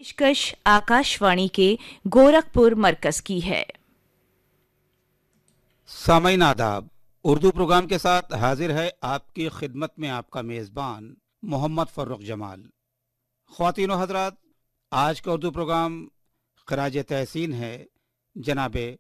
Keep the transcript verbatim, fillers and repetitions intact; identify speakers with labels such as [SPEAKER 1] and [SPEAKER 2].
[SPEAKER 1] पेशकश आकाशवाणी के गोरखपुर मरकज की है।
[SPEAKER 2] सामईन आदाब। उर्दू प्रोग्राम के साथ हाजिर है आपकी खिदमत में आपका मेज़बान मोहम्मद फ़र्रुख जमाल। ख्वातीन व हज़रात, आज का उर्दू प्रोग्राम खराज तहसीन है जनाब